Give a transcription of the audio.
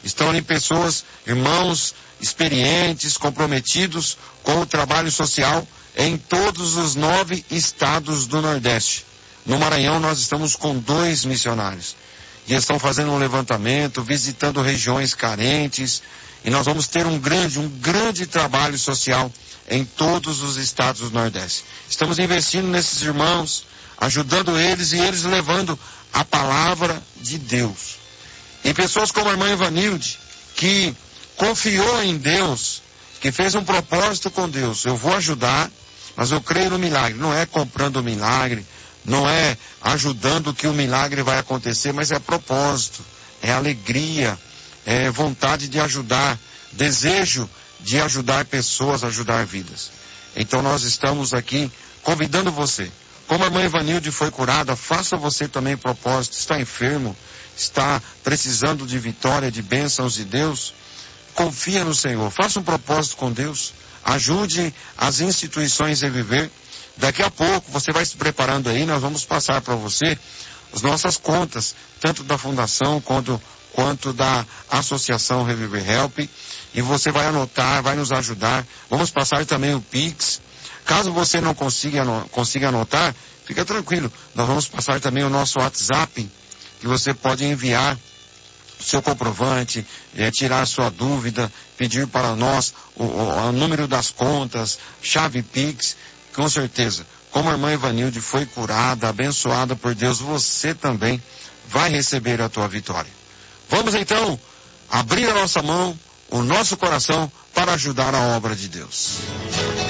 Estão ali pessoas, irmãos, experientes, comprometidos com o trabalho social em todos os 9 estados do Nordeste. No Maranhão nós estamos com 2 missionários. E estão fazendo um levantamento, visitando regiões carentes. E nós vamos ter um grande trabalho social em todos os estados do Nordeste. Estamos investindo nesses irmãos, ajudando eles e eles levando a palavra de Deus. E pessoas como a irmã Ivanilde, que confiou em Deus, que fez um propósito com Deus. Eu vou ajudar, mas eu creio no milagre. Não é comprando o milagre, não é ajudando que o milagre vai acontecer, mas é propósito, é alegria, é vontade de ajudar, desejo de ajudar pessoas, ajudar vidas. Então nós estamos aqui convidando você. Como a irmã Ivanilde foi curada, faça você também propósito. Está enfermo, está precisando de vitória, de bênçãos de Deus. Confia no Senhor, faça um propósito com Deus. Ajude as instituições a viver. Daqui a pouco, você vai se preparando aí, nós vamos passar para você as nossas contas, tanto da Fundação quanto da Associação Reviver Help, e você vai anotar, vai nos ajudar. Vamos passar também o Pix. Caso você não consiga anotar, fica tranquilo, nós vamos passar também o nosso WhatsApp, que você pode enviar o seu comprovante, tirar sua dúvida, pedir para nós o número das contas, chave Pix. Com certeza, como a irmã Ivanilde foi curada, abençoada por Deus, você também vai receber a tua vitória. Vamos então abrir a nossa mão, o nosso coração, para ajudar a obra de Deus.